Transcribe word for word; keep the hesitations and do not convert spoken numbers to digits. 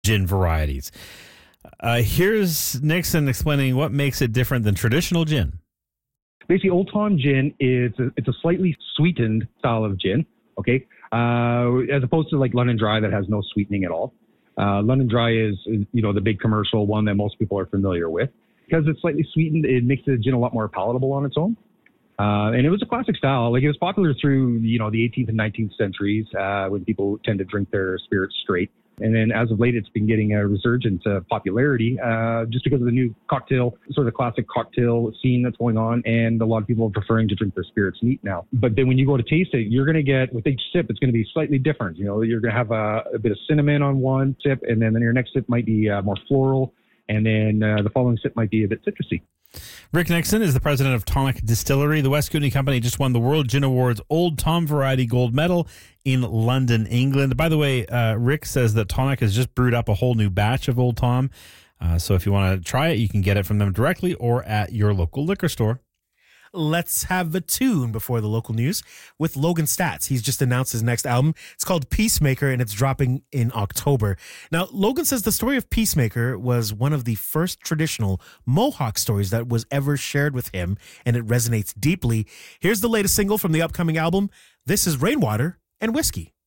gin varieties. Uh, here's Nixon explaining what makes it different than traditional gin. Basically, Old Tom Gin is a, it's a slightly sweetened style of gin, okay, uh, as opposed to like London Dry that has no sweetening at all. Uh, London Dry is, is, you know, the big commercial one that most people are familiar with. Because it's slightly sweetened, it makes the gin a lot more palatable on its own. Uh, and it was a classic style. Like, it was popular through, you know, the eighteenth and nineteenth centuries uh, when people tend to drink their spirits straight. And then as of late, it's been getting a resurgence of popularity uh, just because of the new cocktail, sort of classic cocktail scene that's going on. And a lot of people are preferring to drink their spirits neat now. But then when you go to taste it, you're going to get, with each sip, it's going to be slightly different. You know, you're going to have a, a bit of cinnamon on one sip, and then your next sip might be uh, more floral. And then uh, the following sip might be a bit citrusy. Rick Nixon is the president of Tonic Distillery. The West Kootenay Company just won the World Gin Awards Old Tom Variety Gold Medal in London, England. By the way, uh, Rick says that Tonic has just brewed up a whole new batch of Old Tom. Uh, so if you want to try it, you can get it from them directly or at your local liquor store. Let's have a tune before the local news with Logan Stats. He's just announced his next album. It's called Peacemaker, and it's dropping in October. Now, Logan says the story of Peacemaker was one of the first traditional Mohawk stories that was ever shared with him, and it resonates deeply. Here's the latest single from the upcoming album. This is Rainwater and Whiskey.